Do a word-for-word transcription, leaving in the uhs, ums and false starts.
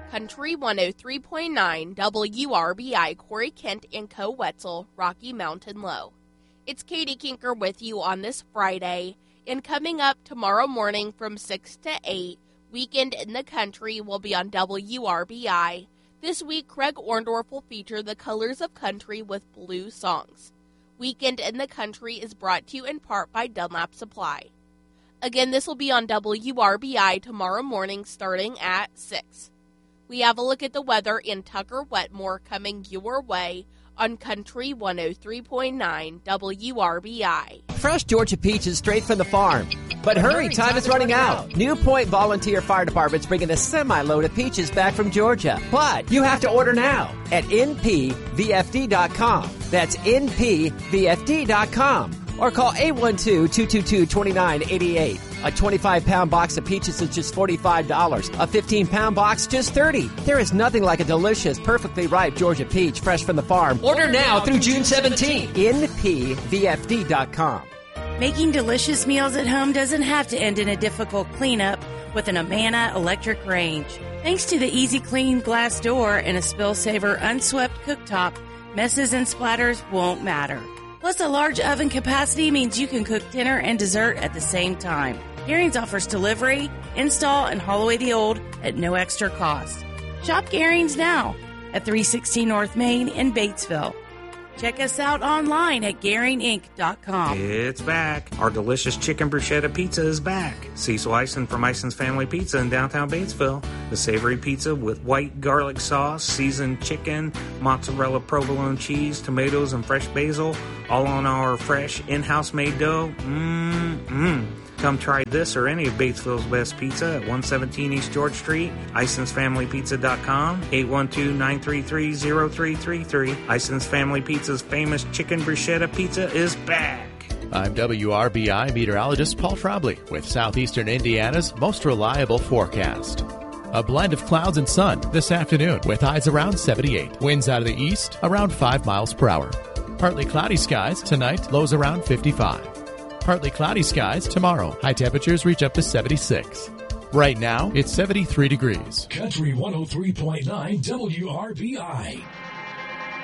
Country one oh three point nine W R B I, Corey Kent and Co. Wetzel, Rocky Mountain Low. It's Katie Kinker with you on this Friday, and coming up tomorrow morning from six to eight, Weekend in the Country will be on W R B I. This week, Craig Orndorff will feature the colors of country with blue songs. Weekend in the Country is brought to you in part by Dunlap Supply. Again, this will be on W R B I tomorrow morning starting at six. We have a look at the weather in Tucker Wetmore coming your way on Country one oh three point nine W R B I. Fresh Georgia peaches straight from the farm. But hurry, time is running out. New Point Volunteer Fire Department's bringing a semi-load of peaches back from Georgia. But you have to order now at N P V F D dot com. That's N P V F D dot com. Or call eight one two, two two two, two nine eight eight. A twenty-five pound box of peaches is just forty-five dollars. A fifteen pound box, just thirty dollars. There is nothing like a delicious, perfectly ripe Georgia peach fresh from the farm. Order now through June seventeenth. N P V F D dot com. Making delicious meals at home doesn't have to end in a difficult cleanup with an Amana electric range. Thanks to the Easy Clean glass door and a Spill Saver unswept cooktop, messes and splatters won't matter. Plus, a large oven capacity means you can cook dinner and dessert at the same time. Garings offers delivery, install, and haul away the old at no extra cost. Shop Garings now at three sixteen North Main in Batesville. Check us out online at Garing Inc dot com. It's back. Our delicious chicken bruschetta pizza is back. Cecil Ison from Ison's Family Pizza in downtown Batesville. The savory pizza with white garlic sauce, seasoned chicken, mozzarella provolone cheese, tomatoes, and fresh basil, all on our fresh in-house made dough. Mmm-mmm. Come try this or any of Batesville's best pizza at one seventeen East George Street, Isons Family Pizza dot com, eight one two, nine three three, zero three three three. Isons Family Pizza's famous chicken bruschetta pizza is back. I'm W R B I meteorologist Paul Trombley with Southeastern Indiana's most reliable forecast. A blend of clouds and sun this afternoon with highs around seventy-eight. Winds out of the east around five miles per hour. Partly cloudy skies tonight, lows around fifty-five. Partly cloudy skies tomorrow. High temperatures reach up to seventy-six. Right now, it's seventy-three degrees. Country one oh three point nine W R B I.